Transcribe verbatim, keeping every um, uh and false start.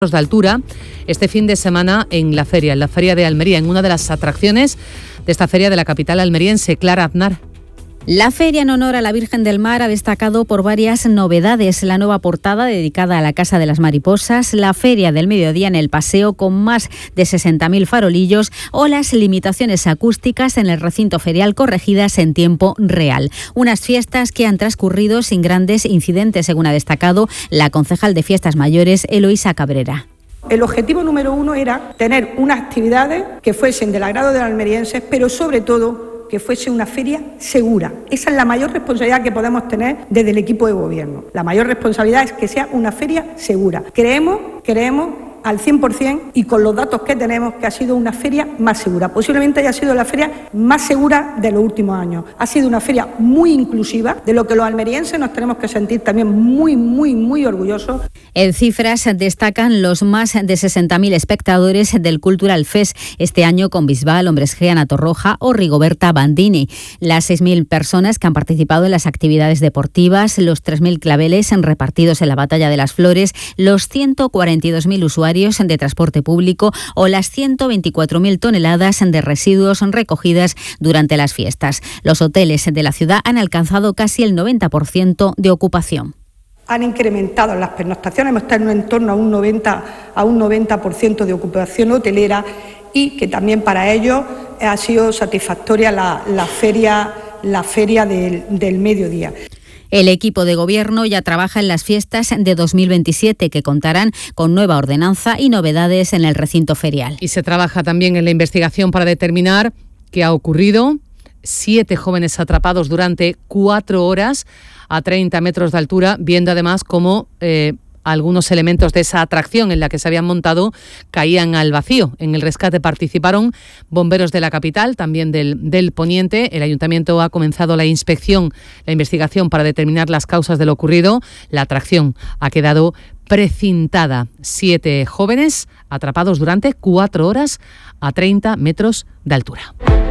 de altura este fin de semana en la feria, en la feria de Almería, en una de las atracciones de esta feria de la capital almeriense. Clara Aznar. La feria en honor a la Virgen del Mar ha destacado por varias novedades. La nueva portada dedicada a la Casa de las Mariposas, la Feria del Mediodía en el Paseo con más de sesenta mil farolillos o las limitaciones acústicas en el recinto ferial corregidas en tiempo real. Unas fiestas que han transcurrido sin grandes incidentes, según ha destacado la concejal de Fiestas Mayores, Eloísa Cabrera. El objetivo número uno era tener unas actividades que fuesen del agrado de los almerienses, pero sobre todo que fuese una feria segura. Esa es la mayor responsabilidad que podemos tener desde el equipo de gobierno. La mayor responsabilidad es que sea una feria segura. Creemos, creemos al cien por ciento y con los datos que tenemos que ha sido una feria más segura. Posiblemente haya sido la feria más segura de los últimos años. Ha sido una feria muy inclusiva, de lo que los almerienses nos tenemos que sentir también muy, muy, muy orgullosos. En cifras destacan los más de sesenta mil espectadores del Cultural Fest, este año con Bisbal, Hombres G, Ana Torroja o Rigoberta Bandini. Las seis mil personas que han participado en las actividades deportivas, los tres mil claveles repartidos en la Batalla de las Flores, los ciento cuarenta y dos mil usuarios de transporte público o las ciento veinticuatro mil toneladas de residuos recogidas durante las fiestas. Los hoteles de la ciudad han alcanzado casi el noventa por ciento de ocupación. Han incrementado las pernoctaciones, hemos estado en torno a un noventa, a un noventa por ciento de ocupación hotelera y que también para ellos ha sido satisfactoria la, la feria, la feria del, del mediodía. El equipo de gobierno ya trabaja en las fiestas de dos mil veintisiete, que contarán con nueva ordenanza y novedades en el recinto ferial. Y se trabaja también en la investigación para determinar qué ha ocurrido. Siete jóvenes atrapados durante cuatro horas a treinta metros de altura, viendo además cómo eh, algunos elementos de esa atracción en la que se habían montado caían al vacío. En el rescate participaron bomberos de la capital, también del, del Poniente. El Ayuntamiento ha comenzado la inspección, la investigación para determinar las causas de lo ocurrido. La atracción ha quedado precintada. Siete jóvenes atrapados durante cuatro horas a treinta metros de altura.